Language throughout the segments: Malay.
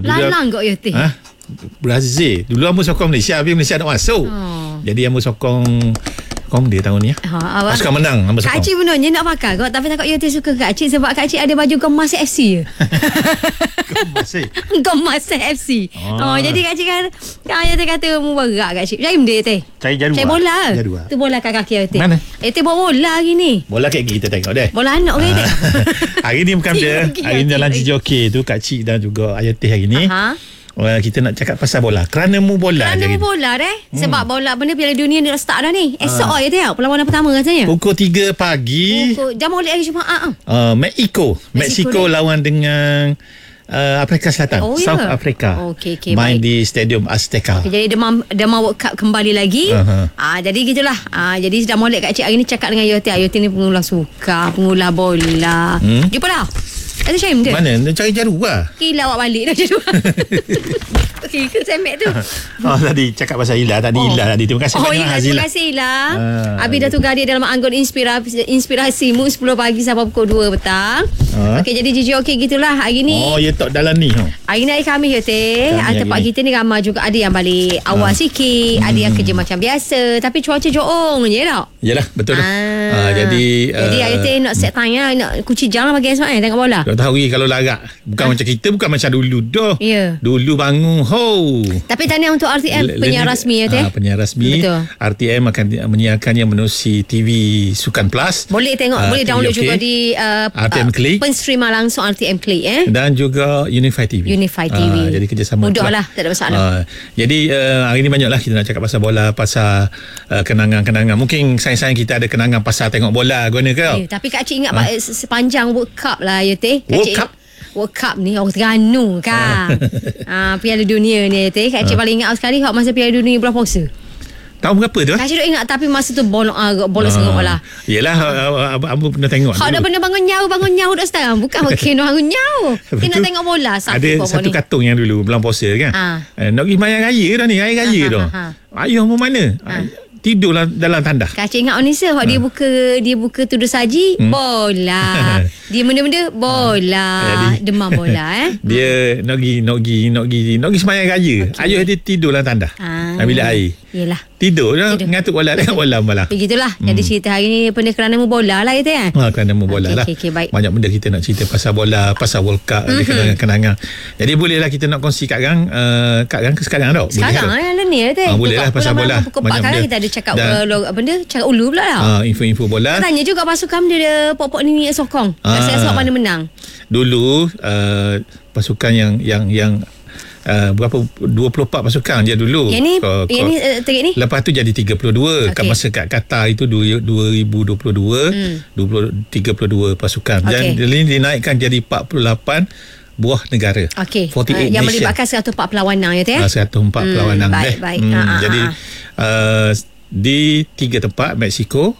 Lalang kau Yoti. Brazil. Dulu Ambo sokong Malaysia, tapi Malaysia nak masuk. Jadi Ambo sokong dia tahun ni. Pasukan menang Ambo sokong. Kak Cik benarnya nak pakai kau, tapi takut Yoti suka Kak Cik sebab Kak Cik ada baju Gemas FC je. Gemas FC. Jadi Kak Cik kan Yoti kata berat Kak Cik. Cari benda Yoti. Cari jadual. Cari bola. Tu bola kat kaki Yoti. Mana? Yoti bawa bola hari ni. Bola kat kita tengok deh. Bola anak ke Yoti? Hari ni bukan dia. Hari ni dalam JJOK tu Kak Cik dan juga Ayati hari ni. Kita nak cakap pasal bola. Kerana-mu bola. Kerana-mu bola Sebab bola benda Piala Dunia ni dah start dah ni. Esok je tengok perlawanan pertama katanya. Pukul 3 pagi. Jam molek hari Jumaat. Mexico lawan dengan Afrika Selatan. South Africa. Main di Stadium Azteca. Jadi Demam World Cup kembali lagi. Jadi gitulah. Jadi dah molek Kak Cik hari ni cakap dengan Yoti. Yoti ni pengulas suka, pengulas bola. Jumpa dah. Ada Syahim dia? Mana? Dia cari jadual. Gila awak balik dah jadual. Okey, ke semek tu. Tadi cakap pasal Ila. Ila tadi. Terima kasih banyak Hazila. Terima kasih Ila. Abi dah tugas dia dalam anggun inspirasimu 10 pagi sampai pukul 2 petang. Okey, jadi JJOK gitulah hari ni. Ya tak dalam ni. Hari ni hari Khamis Yoti. Tempat kita ni ramai juga. Ada yang balik awal sikit. Ada yang kerja macam biasa. Tapi cuaca joong je tak? Yalah, betul dah. Jadi Yoti nak set time lah. Nak kunci jam lah pagi esok tengok bola. Tak tahu kalau larat. Bukan macam kita. Bukan macam dulu dah. Dulu bangun Tapi tahniah untuk RTM penyiar rasmi penyiar rasmi. Betul. RTM akan menyiarkannya menerusi TV Sukan Plus. Boleh tengok, boleh download juga di RTM Click. Penstreaman langsung RTM Click dan juga Unify TV. Jadi kerjasama. Mudah lah, tak ada masalah. Jadi hari ni banyaklah kita nak cakap pasal bola, pasal kenangan-kenangan. Mungkin sayang-sayang kita ada kenangan pasal tengok bola guna ke? Tapi Kak Cik ingat sepanjang World Cup lah Yoti. World Cup ni orang Terengganu kan. Piala Dunia ni Kak Cik paling ingat sekali masa Piala Dunia bulan puasa. Tahun berapa tu? Kak Cik duk ingat tapi masa tu bolong serut lah. Yelah, Abang pernah tengok. Kau dah pernah bangun nyahu dah sekarang. Bukan makin bangun nyahu. Kita nak tengok bola. Ada satu kartun yang dulu bulan puasa kan. Nak pergi main raya dah ni. Raya dah. Ayah mau mana? Tidur dalam tandas. Kak Cik ingat Onisa dia buka tuduh saji bola. Dia benda-benda bola. Demam bola Dia nak pergi sembahyang raya. Ayah dia tidur dalam tandas. Ambil air. Yelah. Tidur dah ngantuk bola tengok bola malam. Begitulah. Jadi cerita hari ni kerana mu bola lah itu kan. Kerana mu bola lah. Baik. Banyak benda kita nak cerita pasal bola, pasal World Cup, kenangan-kenangan. Jadi bolehlah kita nak kongsi Kak Gang sekarang tau. Sekarang ni bolehlah pasal bola. Pukul 4 kali kita ada cakap cakap ulu pula lah. Info-info bola. Tanya juga pasukan dia pokok ni sokong. Esok mana menang. Dulu pasukan yang berapa 24 pasukan je dulu. Yang ni lepas tu jadi 32. Kan masa kat Qatar itu 2022 32 pasukan. Dan ini dinaikkan jadi 48 buah negara. 48 yang melibatkan 104 perlawanan 104 perlawanan. Baik. Jadi di 3 tempat, Mexico,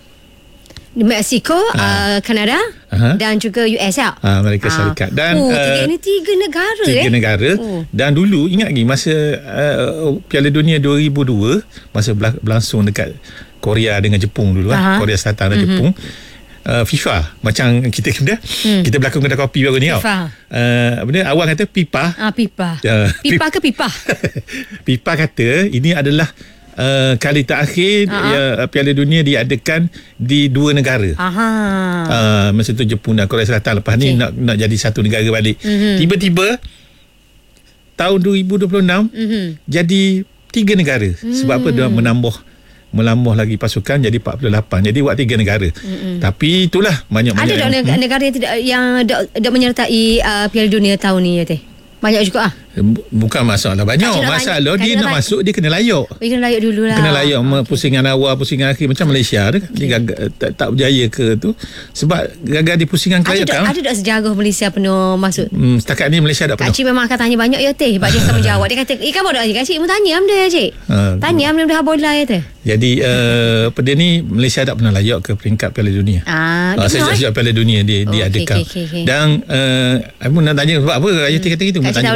Kanada dan juga US Amerika Syarikat. Dan tiga negara. Dan dulu ingat lagi masa Piala Dunia 2002 masa berlangsung dekat Korea dengan Jepun dulu Korea Selatan dan Jepun. FIFA macam kita kita berlakon kedai kopi baru ni awal kata pipa ke pipa pipa kata ini adalah kali terakhir Piala Dunia diadakan di 2 negara. Masa tu Jepun dan Korea Selatan. Lepas ni nak jadi satu negara balik. Tiba-tiba tahun 2026 jadi 3 negara. Sebab apa dia menambah lagi pasukan jadi 48. Jadi buat 3 negara. Tapi itulah banyak ada negara yang tidak menyertai Piala Dunia tahun ni banyak juga bukan masalah banyak. Masalah dia nak masuk dia kena layak. Kena layak dulu lah. Kena layak pusingan awal, pusingan akhir macam Malaysia dia tak berjaya ke tu sebab gagal di pusingan kelayakan. Ada tak sejarah Malaysia penuh masuk? Setakat ni Malaysia tak penuh. Kak Cik memang akan tanya banyak sebab dia akan menjawab. Dia kata, kamu dah Kak Cik, mu tanya benda Cik. Tanya benda bola Jadi pada ni Malaysia tak pernah layak ke peringkat Piala Dunia. Sejak Piala Dunia diadakan. Dan aku nak tanya sebab apa Ayati kata gitu. Tanya pasal bola tadi.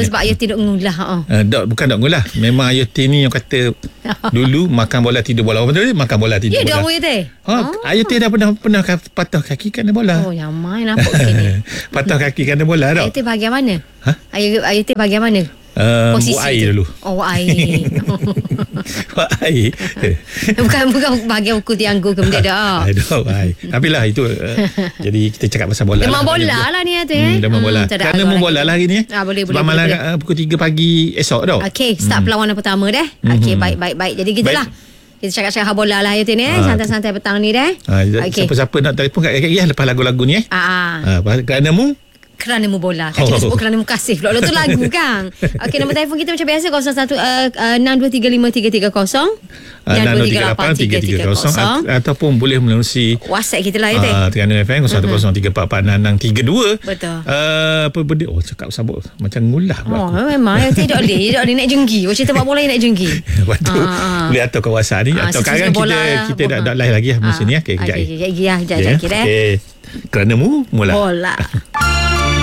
sebab IoT duk ngulah. Bukan dok ngulah. Memang IoT ni yang kata dulu makan bola tidur bola. Apa betul dia? Makan bola tidur Ya dah bola. IoT. IoT dah pernah patah kaki kerana bola. Oh yang main nampak gini. Patah kaki kerana bola tak? IoT bahagian mana? IoT bahagian mana? Buat air dulu. Oh, buat air. Buat air. Bukan bahagian ukul tianggu ke benda dah. Aduh, tapi lah itu jadi kita cakap pasal bola. Demam bola lah ni tu demam bola. Kerana bola lah hari ni. Boleh. Sebab malam pukul 3 pagi esok tau. Okey, start perlawanan pertama dah. Okey, baik. Jadi gitulah. Kita cakap-cakap bola lah tu ni santai-santai petang ni dah. Siapa-siapa nak telefon kat kaki lepas lagu-lagu ni kerana mu kerana mu bola. Kan kita sebut kerana mu kasih pula. Tu lagu kan. Okey, nombor telefon kita macam biasa 0116235330 6238 ataupun boleh melalui WhatsApp kita lah Terengganu FM 0103446632. Betul. Apa benda cakap sabuk macam ngulah pula. Memang tidak boleh nak jengki. Cerita buat bola nak jengki. Boleh atur ke WhatsApp ni atau sekarang kita dah live lagi masa ni. Okey, kejap lagi. Kejap. Kerana mu mula bola.